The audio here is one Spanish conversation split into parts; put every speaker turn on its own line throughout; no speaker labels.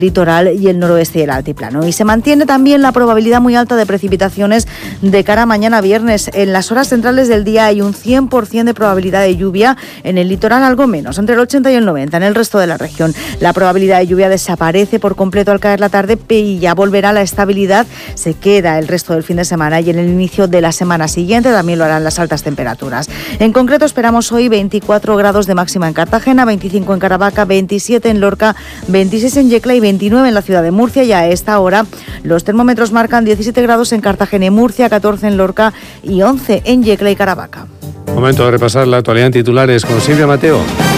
litoral y el noroeste y el altiplano. Y se mantiene también la probabilidad muy alta de precipitaciones de cara a mañana viernes. En las horas centrales del día hay un 100% de probabilidad de lluvia, en el litoral algo menos, entre el 80 y el 90 en el resto de la región. La probabilidad de lluvia desaparece por completo al caer la tarde y ya volverá la estabilidad. Se queda el resto del fin de semana y en el inicio de la semana siguiente también lo harán las altas temperaturas. En concreto esperamos hoy 24 grados de máxima en Cartagena, 25 en Caravaca, 27 en Lorca, 26 en Yecla y 29 en la ciudad de Murcia. Y a esta hora los termómetros marcan 17 grados en Cartagena y Murcia, 14 en Lorca y 11 en Yecla y Caravaca.
Momento de repasar la actualidad en titulares con Silvia Mateo.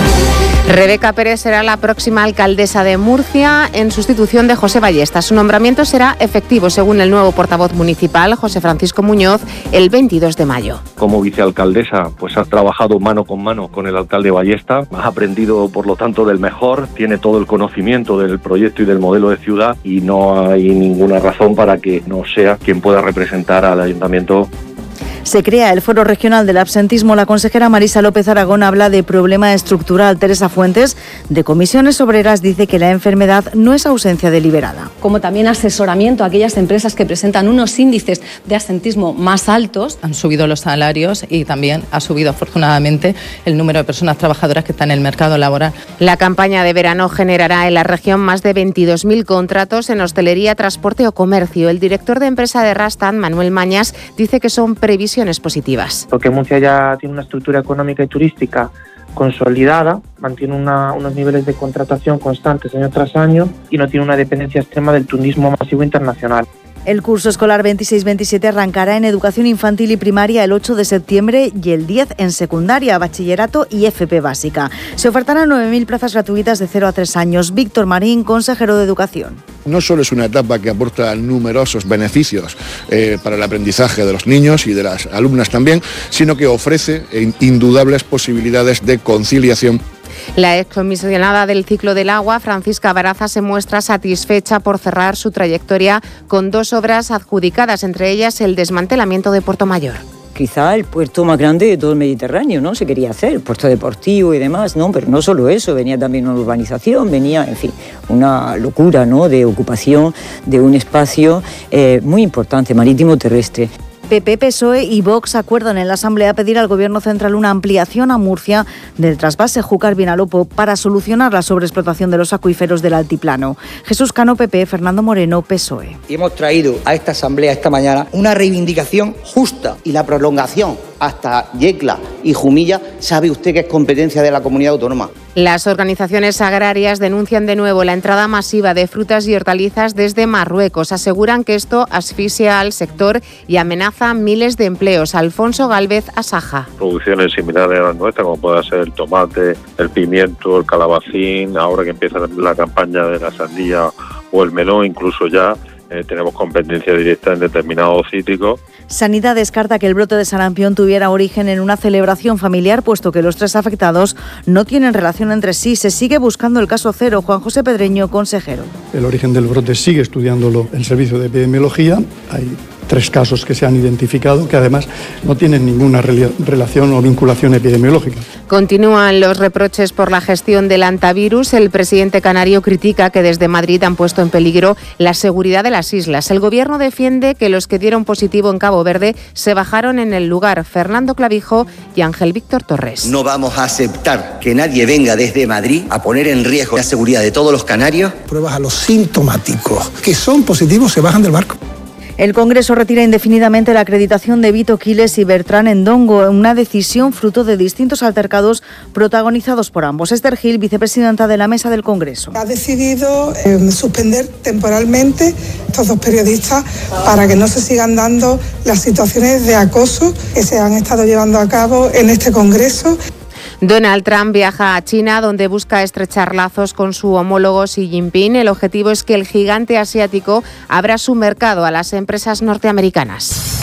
Rebeca Pérez será la próxima alcaldesa de Murcia en sustitución de José Ballesta. Su nombramiento será efectivo, según el nuevo portavoz municipal, José Francisco Muñoz, el 22 de mayo.
Como vicealcaldesa, pues ha trabajado mano con mano con el alcalde Ballesta, ha aprendido, por lo tanto, del mejor, tiene todo el conocimiento del proyecto y del modelo de ciudad y no hay ninguna razón para que no sea quien pueda representar al ayuntamiento.
Se crea el Foro Regional del Absentismo. La consejera Marisa López Aragón habla de problema estructural. Teresa Fuentes, de Comisiones Obreras, dice que la enfermedad no es ausencia deliberada.
Como también asesoramiento a aquellas empresas que presentan unos índices de absentismo más altos.
Han subido los salarios y también ha subido afortunadamente el número de personas trabajadoras que están en el mercado laboral.
La campaña de verano generará en la región más de 22.000 contratos en hostelería, transporte o comercio. El director de empresa de Rastad, Manuel Mañas, dice que son previsiones positivas.
Porque Murcia ya tiene una estructura económica y turística consolidada, mantiene unos niveles de contratación constantes año tras año y no tiene una dependencia extrema del turismo masivo internacional.
El curso escolar 26-27 arrancará en educación infantil y primaria el 8 de septiembre y el 10 en secundaria, bachillerato y FP básica. Se ofertarán 9.000 plazas gratuitas de 0 a 3 años. Víctor Marín, consejero de Educación.
No solo es una etapa que aporta numerosos beneficios para el aprendizaje de los niños y de las alumnas también, sino que ofrece indudables posibilidades de conciliación.
La excomisionada del ciclo del agua, Francisca Baraza, se muestra satisfecha por cerrar su trayectoria con 2 obras adjudicadas, entre ellas el desmantelamiento de Puerto Mayor.
Quizá el puerto más grande de todo el Mediterráneo, ¿no? Se quería hacer, puerto deportivo y demás, ¿no? Pero no solo eso, venía también una urbanización, venía, en fin, una locura, ¿no? De ocupación de un espacio muy importante, marítimo terrestre.
PP, PSOE y Vox acuerdan en la Asamblea pedir al Gobierno central una ampliación a Murcia del trasvase Júcar-Vinalopó para solucionar la sobreexplotación de los acuíferos del altiplano. Jesús Cano, PP, Fernando Moreno, PSOE.
Y hemos traído a esta Asamblea esta mañana una reivindicación justa y la prolongación hasta Yecla y Jumilla, sabe usted que es competencia de la comunidad autónoma.
Las organizaciones agrarias denuncian de nuevo la entrada masiva de frutas y hortalizas desde Marruecos. Aseguran que esto asfixia al sector y amenaza miles de empleos. Alfonso Gálvez, Asaja.
Producciones similares a las nuestras, como pueda ser el tomate, el pimiento, el calabacín, ahora que empieza la campaña de la sandía o el melón, incluso ya tenemos competencia directa en determinados cítricos.
Sanidad descarta que el brote de sarampión tuviera origen en una celebración familiar, puesto que los 3 afectados no tienen relación entre sí. Se sigue buscando el caso cero. Juan José Pedreño, consejero.
El origen del brote sigue estudiándolo el Servicio de Epidemiología. Hay 3 casos que se han identificado, que además no tienen ninguna relación o vinculación epidemiológica.
Continúan los reproches por la gestión del antivirus. El presidente canario critica que desde Madrid han puesto en peligro la seguridad de las islas. El gobierno defiende que los que dieron positivo en Cabo Verde se bajaron en el lugar. Fernando Clavijo y Ángel Víctor Torres.
No vamos a aceptar que nadie venga desde Madrid a poner en riesgo la seguridad de todos los canarios.
Pruebas a los sintomáticos que son positivos se bajan del barco.
El Congreso retira indefinidamente la acreditación de Vito Quiles y Bertrán Endongo, una decisión fruto de distintos altercados protagonizados por ambos. Esther Gil, vicepresidenta de la Mesa del Congreso.
Ha decidido suspender temporalmente estos 2 periodistas para que no se sigan dando las situaciones de acoso que se han estado llevando a cabo en este Congreso.
Donald Trump viaja a China, donde busca estrechar lazos con su homólogo Xi Jinping. El objetivo es que el gigante asiático abra su mercado a las empresas norteamericanas.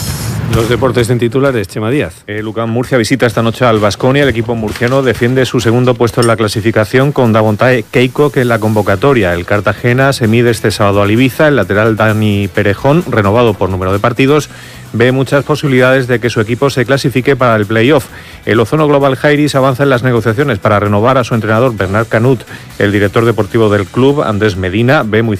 Los deportes en titulares, Chema Díaz.
El UCAM Murcia visita esta noche al Baskonia. El equipo murciano defiende su segundo puesto en la clasificación con Davontae Keiko, que en la convocatoria. El Cartagena se mide este sábado al Ibiza. El lateral Dani Perejón, renovado por número de partidos, ve muchas posibilidades de que su equipo se clasifique para el play-off. El Ozono Global Jairis avanza en las negociaciones para renovar a su entrenador Bernard Canut. El director deportivo del club, Andrés Medina, ve muy